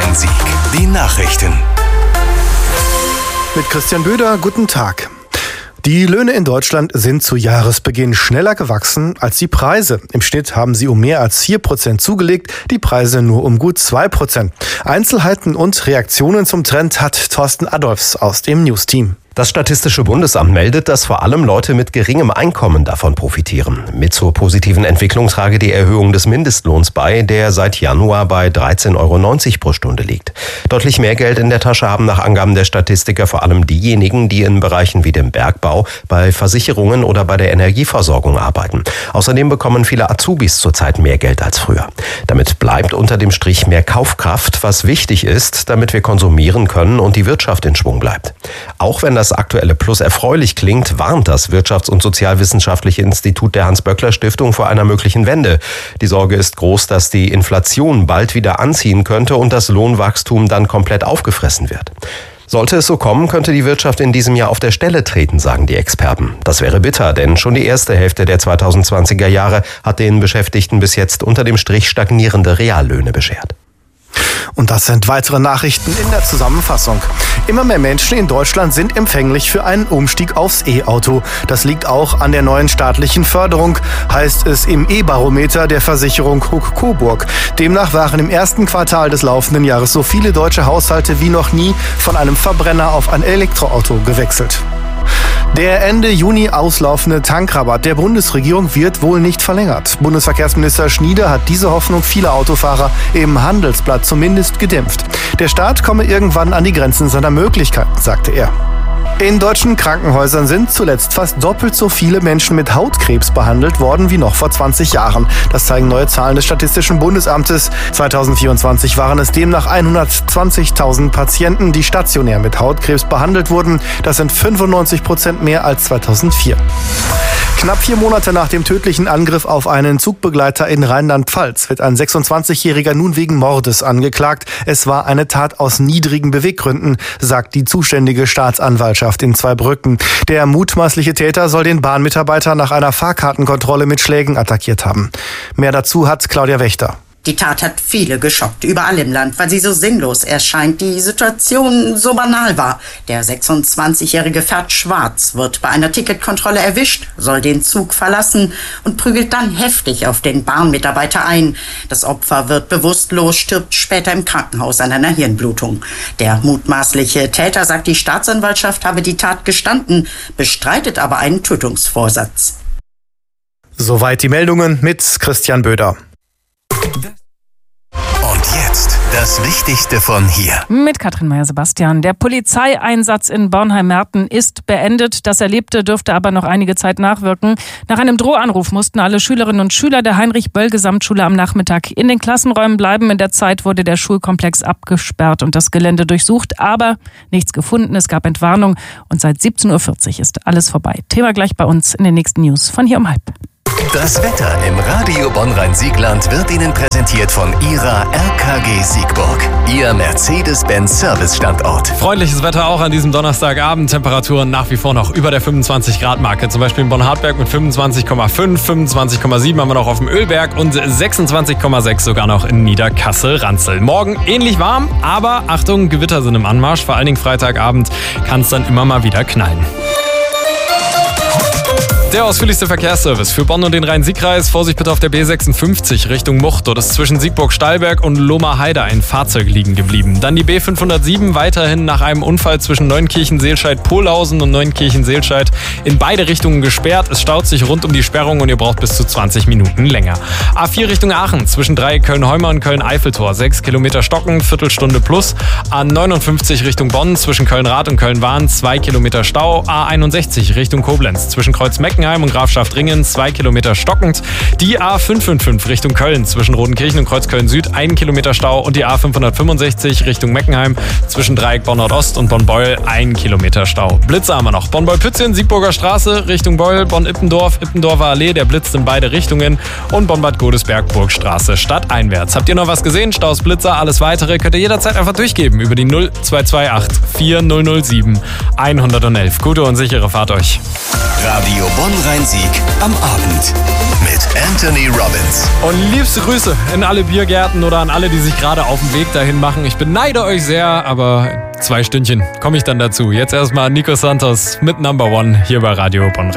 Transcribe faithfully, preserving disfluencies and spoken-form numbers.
Bonn-Rhein-Sieg. Die Nachrichten. Mit Christian Böder, guten Tag. Die Löhne in Deutschland sind zu Jahresbeginn schneller gewachsen als die Preise. Im Schnitt haben sie um mehr als vier Prozent zugelegt, die Preise nur um gut zwei Prozent. Einzelheiten und Reaktionen zum Trend hat Thorsten Adolfs aus dem News-Team. Das Statistische Bundesamt meldet, dass vor allem Leute mit geringem Einkommen davon profitieren. Mit zur positiven Entwicklung trage die Erhöhung des Mindestlohns bei, der seit Januar bei dreizehn Euro neunzig pro Stunde liegt. Deutlich mehr Geld in der Tasche haben nach Angaben der Statistiker vor allem diejenigen, die in Bereichen wie dem Bergbau, bei Versicherungen oder bei der Energieversorgung arbeiten. Außerdem bekommen viele Azubis zurzeit mehr Geld als früher. Damit bleibt unter dem Strich mehr Kaufkraft, was wichtig ist, damit wir konsumieren können und die Wirtschaft in Schwung bleibt. Auch wenn das aktuelle Plus erfreulich klingt, warnt das Wirtschafts- und Sozialwissenschaftliche Institut der Hans-Böckler-Stiftung vor einer möglichen Wende. Die Sorge ist groß, dass die Inflation bald wieder anziehen könnte und das Lohnwachstum dann komplett aufgefressen wird. Sollte es so kommen, könnte die Wirtschaft in diesem Jahr auf der Stelle treten, sagen die Experten. Das wäre bitter, denn schon die erste Hälfte der zweitausendzwanziger Jahre hat den Beschäftigten bis jetzt unter dem Strich stagnierende Reallöhne beschert. Und das sind weitere Nachrichten in der Zusammenfassung. Immer mehr Menschen in Deutschland sind empfänglich für einen Umstieg aufs E-Auto. Das liegt auch an der neuen staatlichen Förderung, heißt es im E-Barometer der Versicherung Huck-Coburg. Demnach waren im ersten Quartal des laufenden Jahres so viele deutsche Haushalte wie noch nie von einem Verbrenner auf ein Elektroauto gewechselt. Der Ende Juni auslaufende Tankrabatt der Bundesregierung wird wohl nicht verlängert. Bundesverkehrsminister Schnieder hat diese Hoffnung vieler Autofahrer im Handelsblatt zumindest gedämpft. Der Staat komme irgendwann an die Grenzen seiner Möglichkeiten, sagte er. In deutschen Krankenhäusern sind zuletzt fast doppelt so viele Menschen mit Hautkrebs behandelt worden wie noch vor zwanzig Jahren. Das zeigen neue Zahlen des Statistischen Bundesamtes. zweitausendvierundzwanzig waren es demnach hundertzwanzigtausend Patienten, die stationär mit Hautkrebs behandelt wurden. Das sind fünfundneunzig Prozent mehr als zweitausendvier. Knapp vier Monate nach dem tödlichen Angriff auf einen Zugbegleiter in Rheinland-Pfalz wird ein sechsundzwanzigjähriger nun wegen Mordes angeklagt. Es war eine Tat aus niedrigen Beweggründen, sagt die zuständige Staatsanwaltschaft in Zweibrücken. Der mutmaßliche Täter soll den Bahnmitarbeiter nach einer Fahrkartenkontrolle mit Schlägen attackiert haben. Mehr dazu hat Claudia Wächter. Die Tat hat viele geschockt, überall im Land, weil sie so sinnlos erscheint, die Situation so banal war. Der sechsundzwanzigjährige fährt schwarz, wird bei einer Ticketkontrolle erwischt, soll den Zug verlassen und prügelt dann heftig auf den Bahnmitarbeiter ein. Das Opfer wird bewusstlos, stirbt später im Krankenhaus an einer Hirnblutung. Der mutmaßliche Täter, sagt die Staatsanwaltschaft, habe die Tat gestanden, bestreitet aber einen Tötungsvorsatz. Soweit die Meldungen mit Christian Böder. Und jetzt das Wichtigste von hier. Mit Katrin Meyer-Sebastian. Der Polizeieinsatz in Bornheim-Merten ist beendet. Das Erlebte dürfte aber noch einige Zeit nachwirken. Nach einem Drohanruf mussten alle Schülerinnen und Schüler der Heinrich-Böll-Gesamtschule am Nachmittag in den Klassenräumen bleiben. In der Zeit wurde der Schulkomplex abgesperrt und das Gelände durchsucht. Aber nichts gefunden. Es gab Entwarnung. Und seit siebzehn Uhr vierzig ist alles vorbei. Thema gleich bei uns in den nächsten News von hier um halb. Das Wetter im Radio Bonn-Rhein-Siegland wird Ihnen präsentiert von Ihrer R K G Siegburg, Ihr Mercedes-Benz-Service-Standort. Freundliches Wetter auch an diesem Donnerstagabend. Temperaturen nach wie vor noch über der fünfundzwanzig Grad Marke. Zum Beispiel in Bonn-Hartberg mit fünfundzwanzig Komma fünf, fünfundzwanzig Komma sieben haben wir noch auf dem Ölberg und sechsundzwanzig Komma sechs sogar noch in Niederkassel-Ranzel. Morgen ähnlich warm, aber Achtung, Gewitter sind im Anmarsch. Vor allen Dingen Freitagabend kann es dann immer mal wieder knallen. Der ausführlichste Verkehrsservice für Bonn und den Rhein-Sieg-Kreis. Vorsicht bitte auf der B sechsundfünfzig Richtung Mucht. Dort ist zwischen Siegburg-Stallberg und Lohmer-Heide ein Fahrzeug liegen geblieben. Dann die B fünfhundertsieben weiterhin nach einem Unfall zwischen Neunkirchen-Seelscheid-Polhausen und Neunkirchen-Seelscheid in beide Richtungen gesperrt. Es staut sich rund um die Sperrung und ihr braucht bis zu zwanzig Minuten länger. A vier Richtung Aachen zwischen Dreieck Köln-Heumer und Köln-Eiffeltor. sechs Kilometer stocken, Viertelstunde plus. A neunundfünfzig Richtung Bonn zwischen Köln-Rath und Köln-Wahn. zwei Kilometer Stau. A einundsechzig Richtung Koblenz zwischen Kreuz-Meckenheim und Grafschaft-Ringen, zwei Kilometer stockend. Die A fünfhundertfünfundfünfzig Richtung Köln zwischen Rodenkirchen und Kreuzköln-Süd, ein Kilometer Stau. Und die A fünfhundertfünfundsechzig Richtung Meckenheim zwischen Dreieck Bonn-Nordost und Bonn-Beul, ein Kilometer Stau. Blitze haben wir noch. Bonn-Beul-Pützchen, Siegburger Straße Richtung Beul, Bonn-Ippendorf, Ippendorfer Allee, der blitzt in beide Richtungen. Und Bonn-Bad Godesberg, Burgstraße, stadteinwärts. Habt ihr noch was gesehen? Staus, Blitzer, alles weitere könnt ihr jederzeit einfach durchgeben über die null zwei zwei acht vier null null sieben eins null eins. Gute und sichere Fahrt euch. Radio Bonn Bonn-Rhein-Sieg am Abend mit Anthony Robbins. Und liebste Grüße in alle Biergärten oder an alle, die sich gerade auf den Weg dahin machen. Ich beneide euch sehr, aber zwei Stündchen komme ich dann dazu. Jetzt erstmal Nico Santos mit Number One hier bei Radio Bonn-Rhein.